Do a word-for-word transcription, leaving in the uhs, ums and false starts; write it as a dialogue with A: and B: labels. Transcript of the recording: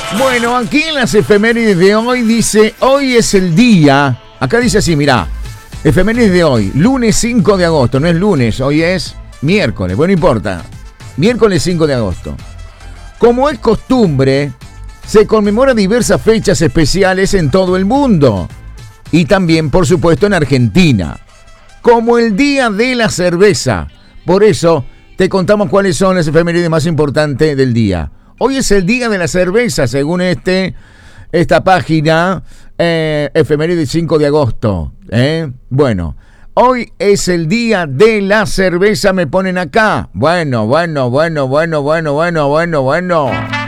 A: Bueno, aquí en las efemérides de hoy dice, hoy es el día, acá dice así, mirá, efemérides de hoy, lunes cinco de agosto, no es lunes, hoy es miércoles, bueno, no importa, miércoles cinco de agosto. Como es costumbre, se conmemora diversas fechas especiales en todo el mundo y también, por supuesto, en Argentina, como el Día de la Cerveza. Por eso te contamos cuáles son las efemérides más importantes del día. Hoy es el Día de la Cerveza, según este, esta página, eh, efeméride cinco de agosto. ¿eh? Bueno, hoy es el Día de la Cerveza, me ponen acá. Bueno, bueno, bueno, bueno, bueno, bueno, bueno, bueno.